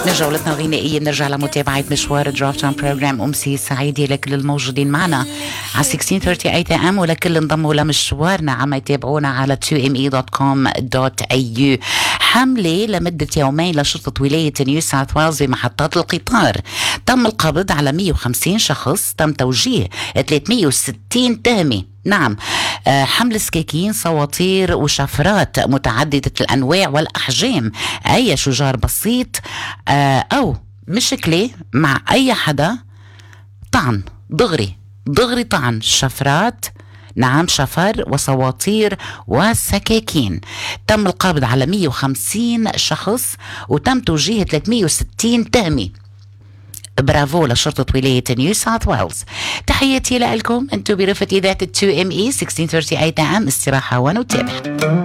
من جولتنا الغنائية نرجع لمتابعة مشوار دراف تايم بروجرام. أمسي سعيدة لكل الموجودين معنا على 1638 AM ولكل انضموا لمشوارنا عم يتابعونا على 2me.com.au. حملة لمدة يومين لشرطة ولاية نيو ساوث ويلز بمحطات القطار. تم القبض على 150 شخص، تم توجيه 360 تهمة. نعم، حمل سكاكين، صواطير وشفرات متعددة الأنواع والأحجام. أي شجار بسيط أو مشكلة مع أي حدا، طعن دغري طعن، شفرات، نعم، شفر وصواطير وسكاكين. تم القبض على 150 شخص وتم توجيه 360 تهمة. برافو لشرطة ولاية نيو ساوث ويلز. تحياتي لكم، انتم برفقة إذاعة 2ME 1638 AM. استراحة ونتابع.